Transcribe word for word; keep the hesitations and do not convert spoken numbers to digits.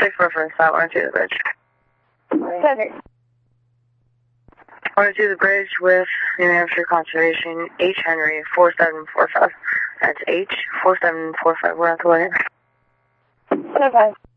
Six reference, I want to do the bridge. Seven. I want to do the bridge with New Hampshire Conservation, H. Henry, four seven four five. That's H, four seven four five, we're on the way. Seven.